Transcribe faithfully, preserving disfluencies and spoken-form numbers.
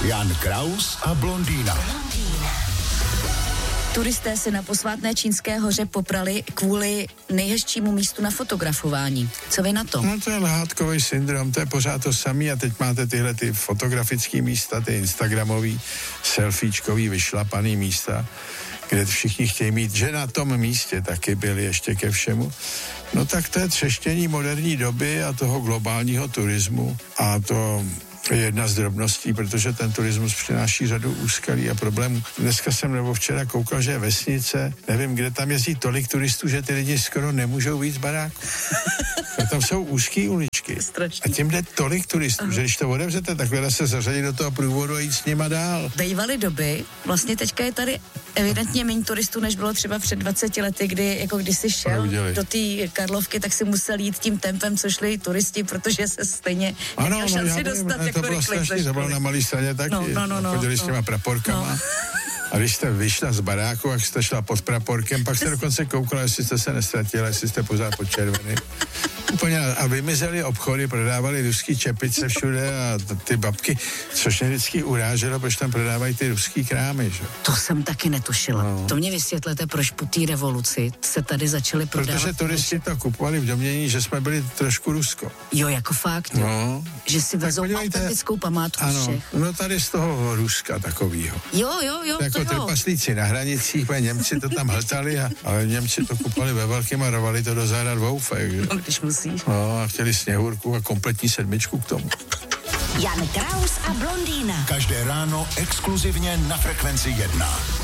Jan Kraus a blondýna. Turisté se na posvátné Čínské hoře poprali kvůli nejhezčímu místu na fotografování. Co vy na to? No to je lehátkový syndrom, to je pořád to samý a teď máte tyhle ty fotografické místa, ty instagramový, selfiečkový, vyšlapaný místa, kde všichni chtějí mít, že na tom místě taky byli ještě ke všemu. No tak to je třeštění moderní doby a toho globálního turismu a to je jedna z drobností, protože ten turismus přináší řadu úskalí a problémů. Dneska jsem nebo včera koukal, že je vesnice, nevím, kde tam jezdí tolik turistů, že ty lidi skoro nemůžou víc baráku. A tam jsou úzký uličky. Strašný. A tím jde tolik turistů, že když to otevřete, tak dá se zařadit do toho průvodu a jít s nima dál. Bývaly doby, vlastně teďka je tady evidentně méně turistů, než bylo třeba před dvaceti lety, kdy jako když jsi šel Proudili. do té Karlovky, tak si musel jít tím tempem, co šli turisti, protože se stejně Ano, neměl no, šanci já dostat vím, jako to bylo rychle ze strašný, to bylo školy. na Malé Straně taky. No, no, no, no, chodili no. s těma praporkama. No. A když jste vyšla z baráku, jak jste šla pod praporkem, pak jste dokonce koukala, jestli jste se nestratila, jestli jste pořád pod červený. Úplně a vymizely obchody, prodávali ruský čepice všude a t- ty babky, což mě vždycky uráželo, proč tam prodávají ty ruský krámy, že? To jsem taky netušila. No. To mě vysvětlete, proč po té revoluci se tady začaly prodávat. Protože turisti to kupovali v domění, že jsme byli trošku Rusko. Jo, jako fakt, jo. No. Že si Tak vezou podívejte, autentickou památku ano, všech. no tady z toho Ruska takovýho. Jo, jo, jo, Jako to jo. trpaslíci na hranicích, protože Němci to tam hltali, a, ale Němci to kupovali ve velkém a rovali to do záda dvoufek. No, když musíš. No a chtěli sněhurku a kompletní sedmičku k tomu. Jan Kraus a blondýna. Každé ráno exkluzivně na Frekvenci jedna.